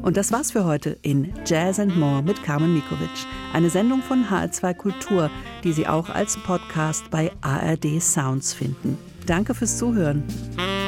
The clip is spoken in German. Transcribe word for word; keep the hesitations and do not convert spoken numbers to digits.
Und das war's für heute in Jazz and More mit Carmen Mikovic. Eine Sendung von H R zwei Kultur, die Sie auch als Podcast bei A R D Sounds finden. Danke fürs Zuhören.